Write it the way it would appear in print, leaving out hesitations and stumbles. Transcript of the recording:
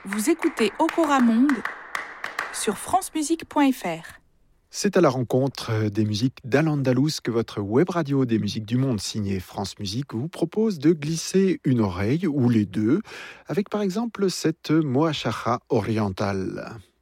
Vous écoutez Okora Monde sur francemusique.fr. C'est à la rencontre des musiques d'Al-Andalus que votre web radio des musiques du monde signée France Musique vous propose de glisser une oreille ou les deux avec par exemple cette Moachacha orientale.